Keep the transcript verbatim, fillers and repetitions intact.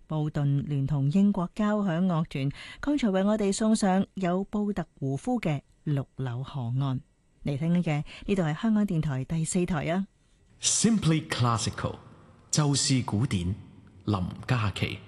布頓聯同英國交響樂團，剛才為我哋送上有布特胡夫嘅《綠柳河岸》。嚟聽嘅呢度係香港電台第四台啊。 Simply Classical， 就是古典，林嘉琪。